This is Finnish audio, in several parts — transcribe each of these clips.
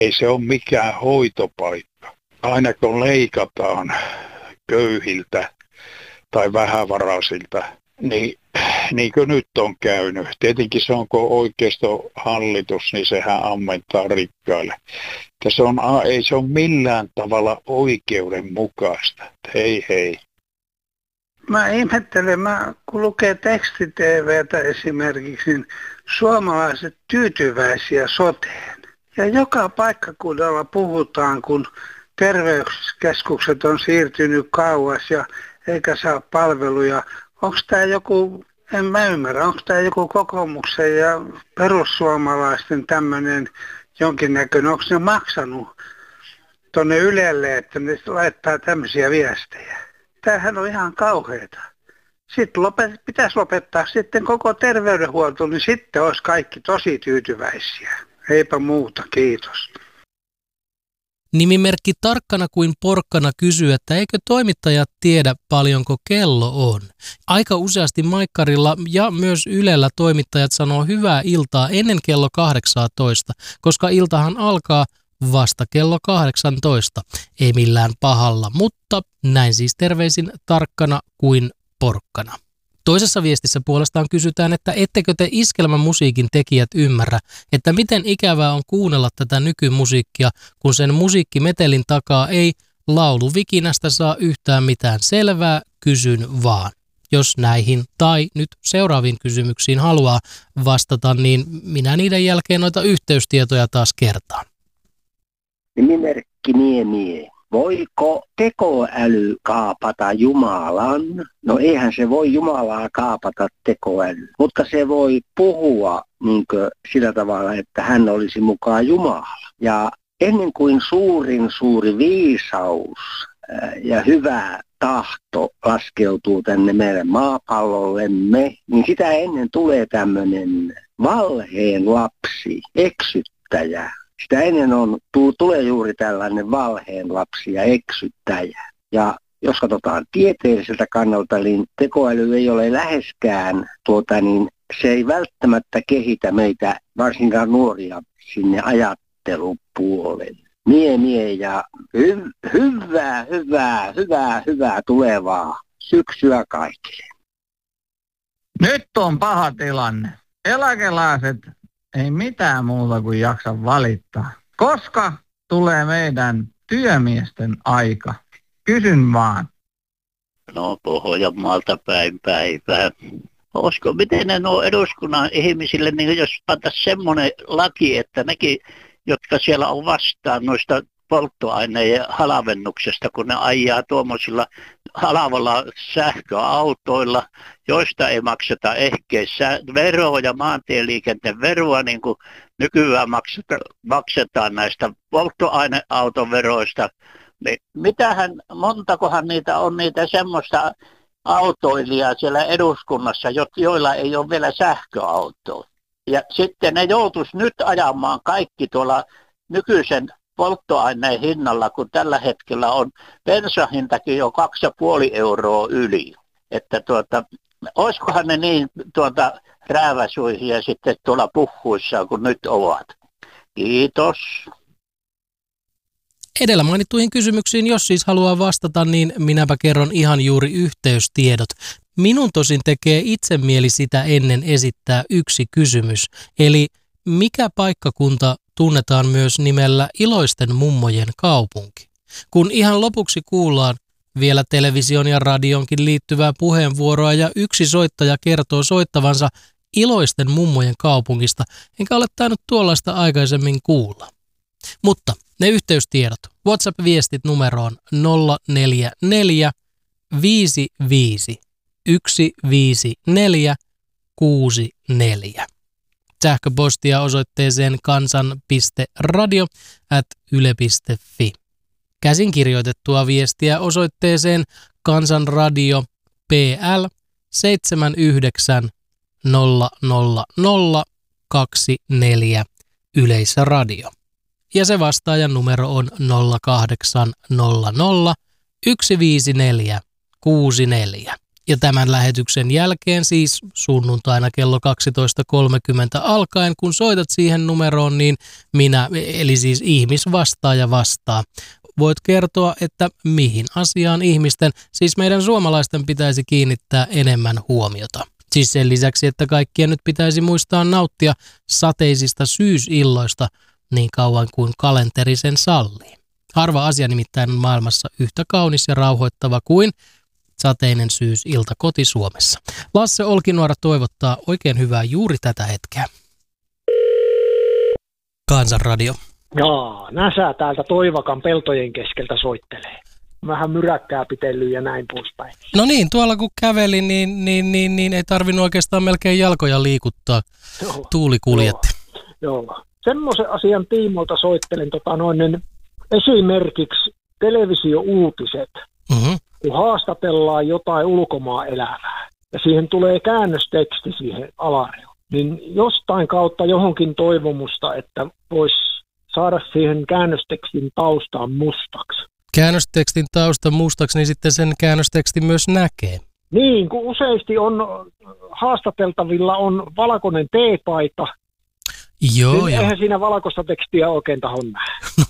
Ei se ole mikään hoitopaikka. Aina kun leikataan köyhiltä tai vähävaraisilta, niin kuin nyt on käynyt. Tietenkin se on, kun oikeistohallitus, niin sehän ammentaa rikkaille. Ei se ole millään tavalla oikeudenmukaista. Hei. Mä ihmettelen, kun lukee teksti-TV:tä esimerkiksi, niin suomalaiset tyytyväisiä soteen. Ja joka paikkakunnalla puhutaan, kun terveyskeskukset on siirtynyt kauas ja eikä saa palveluja. Onko tämä joku, en mä ymmärrä, onko tämä joku kokoomuksen ja perussuomalaisten tämmöinen jonkinnäköinen, onko ne maksanut tuonne Ylelle, että ne laittaa tämmöisiä viestejä? Tämähän on ihan kauheata. Sitten pitäisi lopettaa sitten koko terveydenhuolto, niin sitten olisi kaikki tosi tyytyväisiä. Eipä muuta, kiitos. Nimimerkki Tarkkana kuin porkkana kysyy, että eikö toimittajat tiedä paljonko kello on. Aika useasti Maikkarilla ja myös Ylellä toimittajat sanoo hyvää iltaa ennen kello 18, koska iltahan alkaa vasta kello 18. Ei millään pahalla, mutta näin siis terveisin Tarkkana kuin porkkana. Toisessa viestissä puolestaan kysytään, että ettekö te iskelmän musiikin tekijät ymmärrä, että miten ikävää on kuunnella tätä nykymusiikkia, kun sen musiikkimetelin takaa ei lauluvikinästä saa yhtään mitään selvää, kysyn vaan. Jos näihin tai nyt seuraaviin kysymyksiin haluaa vastata, niin minä niiden jälkeen noita yhteystietoja taas kertaan. Nimimerkki Niemie. Voiko tekoäly kaapata Jumalan? No eihän se voi Jumalaa kaapata tekoäly, mutta se voi puhua sillä tavalla, että hän olisi mukaan Jumala. Ja ennen kuin suuri viisaus ja hyvä tahto laskeutuu tänne meidän maapallollemme, niin sitä ennen tulee tämmöinen valheen lapsi, eksyttäjä. Sitä ennen tulee juuri tällainen valheen lapsi ja eksyttäjä. Ja jos katsotaan tieteelliseltä kannalta, niin tekoäly ei ole läheskään, se ei välttämättä kehitä meitä, varsinkaan nuoria, sinne ajattelupuolelle. Mie ja hyvää tulevaa syksyä kaikille. Nyt on paha tilanne. Eläkeläiset ei mitään muuta kuin jaksa valittaa. Koska tulee meidän työmiesten aika? Kysyn vaan. No Pohjanmaalta päivää. Olisiko, miten ne nuo eduskunnan ihmisille, niin jos pantaisiin semmoinen laki, että nekin, jotka siellä on vastaan noista polttoaineiden halavennuksesta, kun ne ajaa tuommoisilla halavalla sähköautoilla, joista ei makseta ehkeissä veroa ja maantieliikenteen veroa, niin kuin nykyään maksetaan näistä polttoaineautoveroista. Niin montakohan niitä on niitä semmoista autoilijaa siellä eduskunnassa, joilla ei ole vielä sähköautoa. Ja sitten ne joutuisi nyt ajamaan kaikki tuolla nykyisen polttoaineen hinnalla, kun tällä hetkellä on bensahintakin jo 2,5 euroa yli. Että olisikohan ne niin rääväsuihia sitten tuolla puhuissa, kun nyt ovat. Kiitos. Edellä mainittuihin kysymyksiin, jos siis haluaa vastata, niin minäpä kerron ihan juuri yhteystiedot. Minun tosin tekee itsemieli sitä ennen esittää yksi kysymys, eli mikä paikkakunta tunnetaan myös nimellä Iloisten mummojen kaupunki? Kun ihan lopuksi kuullaan vielä television ja radionkin liittyvää puheenvuoroa ja yksi soittaja kertoo soittavansa Iloisten mummojen kaupungista, enkä ole tainnut tuollaista aikaisemmin kuulla. Mutta ne yhteystiedot, WhatsApp-viestit numeroon 044 55 154 64. Sähköpostia osoitteeseen kansan.radio@yle.fi. Käsin kirjoitettua viestiä osoitteeseen Kansanradio PL 790024 Yleisradio. Ja se vastaajan numero on 0800 154 64. Ja tämän lähetyksen jälkeen, siis sunnuntaina kello 12.30 alkaen, kun soitat siihen numeroon, niin minä, eli siis ihmisvastaaja vastaa. Voit kertoa, että mihin asiaan ihmisten, siis meidän suomalaisten pitäisi kiinnittää enemmän huomiota. Siis sen lisäksi, että kaikkien nyt pitäisi muistaa nauttia sateisista syysilloista niin kauan kuin kalenteri sen sallii. Harva asia nimittäin on maailmassa yhtä kaunis ja rauhoittava kuin sateinen syysilta koti-Suomessa. Lasse Olkinuora toivottaa oikein hyvää juuri tätä hetkeä. Kansanradio. Jaa, Näsä täältä Toivakan peltojen keskeltä soittelee. Vähän myräkkää pitellyt ja näin poispäin. No niin, tuolla kun käveli, niin ei tarvinnut oikeastaan melkein jalkoja liikuttaa. Joo, Tuuli kuljetti. Joo. Semmoisen asian tiimoilta soittelen esimerkiksi televisiouutiset, kun haastatellaan jotain ulkomaan elävää ja siihen tulee käännösteksti siihen alareunaan, niin jostain kautta johonkin toivomusta, että voisi saada siihen käännöstekstin taustaan mustaksi. Käännöstekstin tausta mustaksi, niin sitten sen käännöstekstin myös näkee. Niin, kun useasti on haastateltavilla on valkoinen teepaita, Joo, niin eihän siinä valkoista tekstiä oikein tahon nähdä. No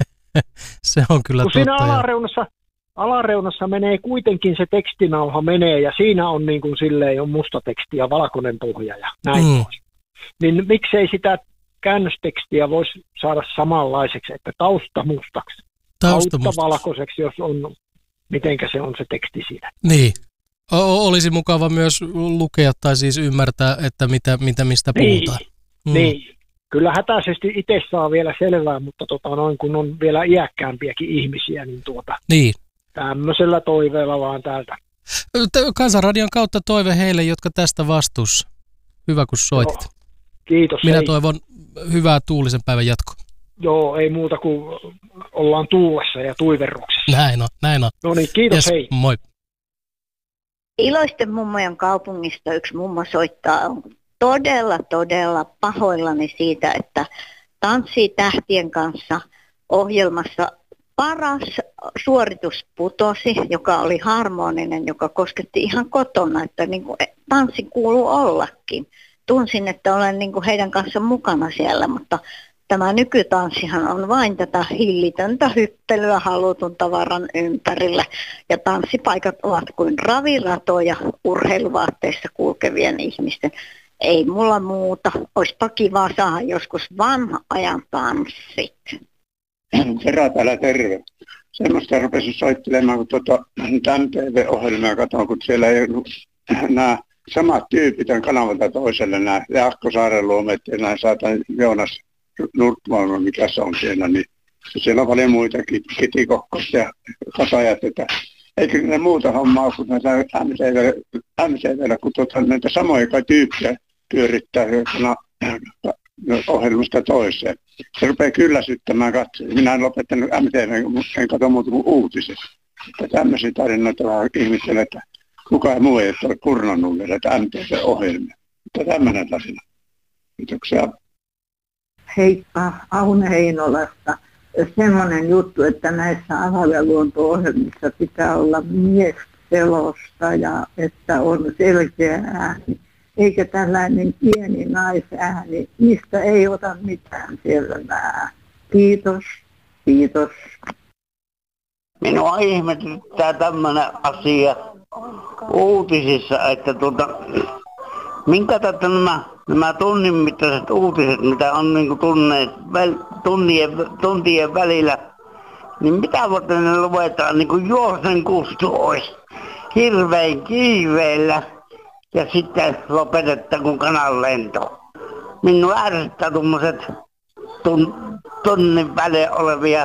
se on kyllä kun totta. Siinä alareunassa menee kuitenkin se tekstinauha menee ja siinä on niin kuin silleen on musta teksti ja valkoinen pohja ja näin pois. Niin miksei sitä käännöstekstiä voisi saada samanlaiseksi, että tausta mustaksi. Tausta valkoiseksi, jos on, mitenkä se on se teksti siinä. Niin. Olisi mukava myös lukea tai siis ymmärtää, että mistä puhutaan. Niin. Kyllä hätäisesti itse saa vielä selvää, mutta kun on vielä iäkkäämpiäkin ihmisiä, niin tämmöisellä toiveella vaan täältä. Kansanradion kautta toive heille, jotka tästä vastuussa. Hyvä, kun soitit. Joo. Kiitos. Minä toivon hyvää tuulisen päivän jatkoa. Joo, ei muuta kuin ollaan tuulessa ja tuiverruksessa. Näin on. No niin, kiitos, hei. Moi. Iloisten mummojen kaupungista yksi mummo soittaa. On todella pahoillani siitä, että Tanssii tähtien kanssa ohjelmassa paras suoritus putosi, joka oli harmoninen, joka kosketti ihan kotona, että niin kuin tanssi kuuluu ollakin. Tunsin, että olen niin kuin heidän kanssa mukana siellä, mutta tämä nykytanssihan on vain tätä hillitöntä hyppelyä halutun tavaran ympärillä. Ja tanssipaikat ovat kuin raviratoja urheiluvaatteissa kulkevien ihmisten. Ei mulla muuta. Olisipa kiva saada joskus vanha ajan tanssit. Sera täällä, terve. Semmoista rupesin soittelemaan, kun MTV-ohjelmia katson, kun siellä ei nämä samat tyypit on kanavalta toiselle, nämä Jaakko Saaren-Luomet ja nämä saatan Joonas Nurtmalma, mikä se on siellä, niin siellä on paljon muitakin, Kiti Kokkos ja Kasajat, että eikö ne muuta hommaa kuin näitä MTVllä, kun näitä samoja tyyppejä pyörittää ohjelmasta toiseen. Se rupeaa kyllästyttämään katsoa. Minä en lopettanut MTV, en katso muuta kuin uutiset. Että tämmöisiä tarinoita vaan ihmettelen, että kukaan muu ei ole kurnannut vielä MTV-ohjelmia. Mutta tämmöinen tarina. Kiitoksia. Heippa, Aune Heinolasta. Semmoinen juttu, että näissä alaluonto-ohjelmissa pitää olla miesselostaja, että on selkeä ääni. Eikä tällainen pieni naisääni, mistä ei ota mitään selvää. Kiitos. Minua ihmetyttää tämmöinen asia uutisissa, että minkä takia nämä tunnin mittaiset uutiset, mitä on niin tuntien välillä, niin mitä varten ne luetaan niin kuin juosen kustu olisi hirveän kiiveellä ja sitten lopetetaan kun kanan lento. Minua ärsyttää tuommoiset tunnin välein olevia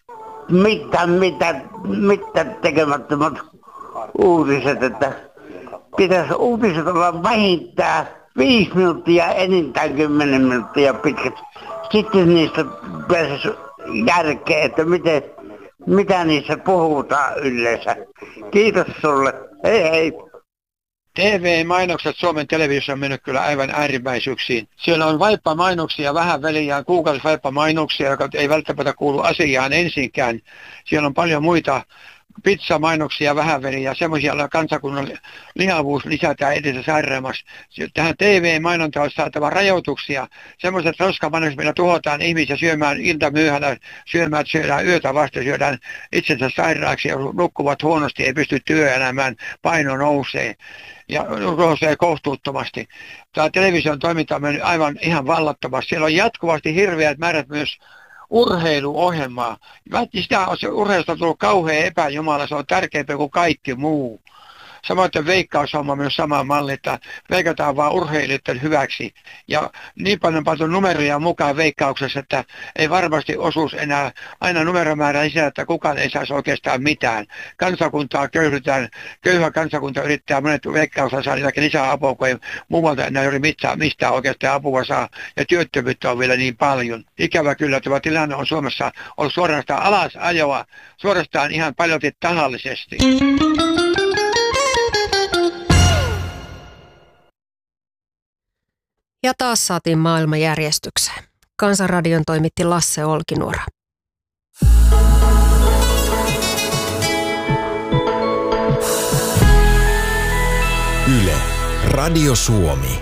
mitään tekemättömät uutiset, että pitäisi uutiset olla vähintään 5 minuuttia, enintään 10 minuuttia pitkät. Sitten niistä pääsisi järkeä, että mitä niissä puhutaan yleensä. Kiitos sulle. Hei. TV-mainokset Suomen televisiossa on mennyt kyllä aivan äärimmäisyyksiin. Siellä on vaippamainoksia vähän väliä, kuukausivaippamainoksia, jotka ei välttämättä kuulu asiaan ensinkään. Siellä on paljon muita pizzamainoksia vähän ja semmoisia, joilla kansakunnan lihavuus lisätään edessä sairaamassa. Tähän TV-mainontaan olisi saatava rajoituksia. Semmoiset roskamainokset, millä tuhotaan ihmisiä syömään iltamyöhällä, syödään yötä vasta, syödään itsensä sairaaksi ja nukkuvat huonosti, ei pysty työelämään, paino nousee ja nousee kohtuuttomasti. Tämä television toiminta on mennyt aivan ihan vallattomasti. Siellä on jatkuvasti hirveät määrät myös urheiluohjelmaa. Sitä urheilusta on tullut kauhean epäjumala, se on tärkeämpi kuin kaikki muu. Samoin veikkaushomma myös sama malli, että veikataan vaan urheilijoiden hyväksi. Ja niin paljon paljon numeroja mukaan veikkauksessa, että ei varmasti osuus enää aina numeromäärä lisää, että kukaan ei saisi oikeastaan mitään. Kansakuntaa köyhdytään, köyhä kansakunta yrittää monet veikkausilla saada lisää apua, kun ei muualta enää juuri mistään oikeastaan apua saa. Ja työttömyyttä on vielä niin paljon. Ikävä kyllä tämä tilanne on Suomessa ollut suorastaan alasajoa, suorastaan ihan paljolti tahallisesti. Ja taas saatiin maailmanjärjestykseen. Kansanradion toimitti Lasse Olkinuora. Yle, Radio Suomi.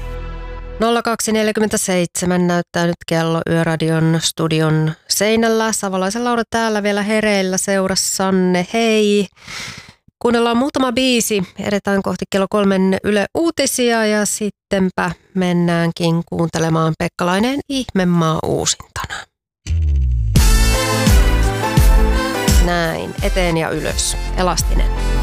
0247 näyttää nyt kello Yöradion studion seinällä. Savolaisen Laura täällä vielä hereillä seurassanne. Hei! Kuunnellaan muutama biisi. Edetään kohti kello 3 Yle Uutisia ja sittenpä mennäänkin kuuntelemaan Pekka Laineen Ihmemaa uusintana. Näin, eteen ja ylös. Elastinen.